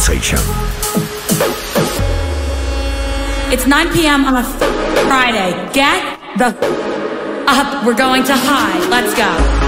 Sensation. It's 9 p.m. on a Friday. Get the up. We're going to high. Let's go.